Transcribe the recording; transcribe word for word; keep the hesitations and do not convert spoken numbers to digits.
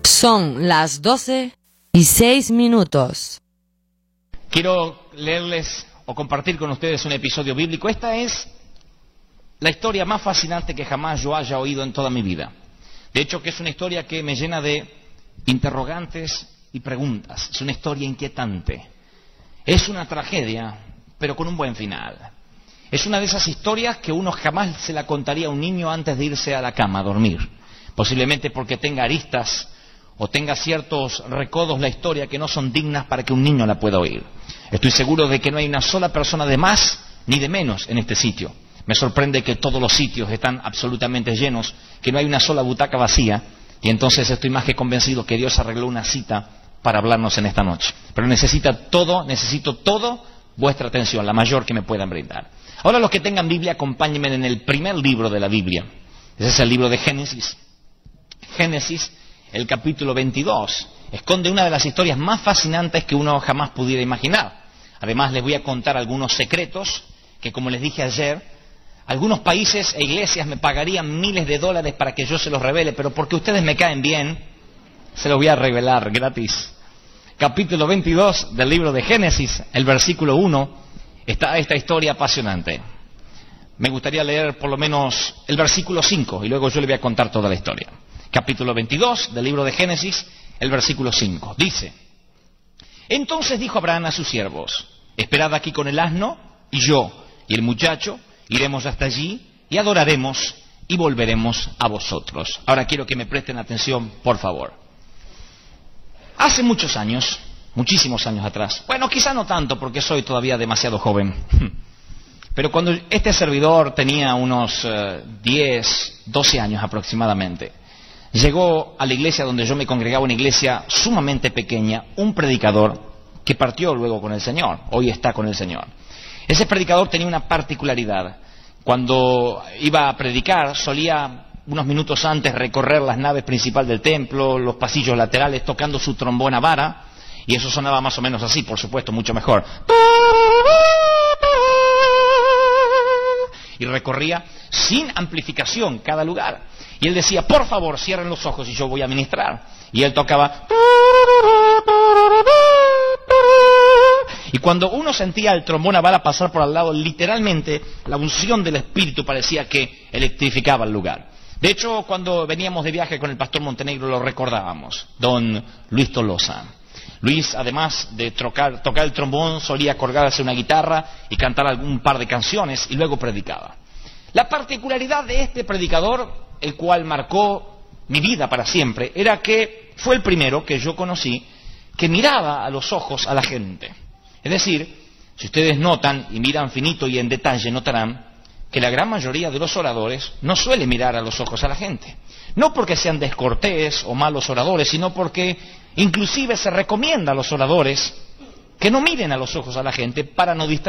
Son las doce y seis minutos. Quiero leerles o compartir con ustedes un episodio bíblico. Esta es la historia más fascinante que jamás yo haya oído en toda mi vida. De hecho, que es una historia que me llena de interrogantes y preguntas. Es una historia inquietante. Es una tragedia, pero con un buen final. Es una de esas historias que uno jamás se la contaría a un niño antes de irse a la cama a dormir. Posiblemente porque tenga aristas o tenga ciertos recodos la historia que no son dignas para que un niño la pueda oír. Estoy seguro de que no hay una sola persona de más ni de menos en este sitio. Me sorprende que todos los sitios están absolutamente llenos, que no hay una sola butaca vacía, y entonces estoy más que convencido que Dios arregló una cita para hablarnos en esta noche. Pero necesita todo, necesito todo vuestra atención, la mayor que me puedan brindar. Ahora, los que tengan Biblia, acompáñenme en el primer libro de la Biblia. Ese es el libro de Génesis. Génesis, el capítulo veintidós, esconde una de las historias más fascinantes que uno jamás pudiera imaginar. Además, les voy a contar algunos secretos que, como les dije ayer, algunos países e iglesias me pagarían miles de dólares para que yo se los revele, pero porque ustedes me caen bien, se los voy a revelar gratis. Capítulo veintidós del libro de Génesis, el versículo uno, está esta historia apasionante. Me gustaría leer por lo menos el versículo cinco y luego yo le voy a contar toda la historia. Capítulo veintidós del libro de Génesis, el versículo cinco. Dice: Entonces dijo Abraham a sus siervos: Esperad aquí con el asno, y yo y el muchacho iremos hasta allí y adoraremos y volveremos a vosotros. Ahora quiero que me presten atención, por favor. Hace muchos años, muchísimos años atrás, bueno, quizá no tanto porque soy todavía demasiado joven, pero cuando este servidor tenía unos uh, diez, doce años aproximadamente, llegó a la iglesia donde yo me congregaba, una iglesia sumamente pequeña, un predicador que partió luego con el Señor, hoy está con el Señor. Ese predicador tenía una particularidad. Cuando iba a predicar, solía unos minutos antes recorrer las naves principales del templo, los pasillos laterales, tocando su trombona vara, y eso sonaba más o menos así, por supuesto, mucho mejor. Y recorría sin amplificación cada lugar. Y él decía: por favor, cierren los ojos y yo voy a ministrar. Y él tocaba. Y cuando uno sentía el trombón a bala pasar por al lado, literalmente la unción del Espíritu parecía que electrificaba el lugar. De hecho, cuando veníamos de viaje con el pastor Montenegro lo recordábamos, don Luis Tolosa. Luis, además de tocar, tocar el trombón, solía colgarse una guitarra y cantar algún par de canciones y luego predicaba. La particularidad de este predicador, el cual marcó mi vida para siempre, era que fue el primero que yo conocí que miraba a los ojos a la gente. Es decir, si ustedes notan y miran finito y en detalle, notarán que la gran mayoría de los oradores no suele mirar a los ojos a la gente. No porque sean descortés o malos oradores, sino porque inclusive se recomienda a los oradores que no miren a los ojos a la gente para no distraerse.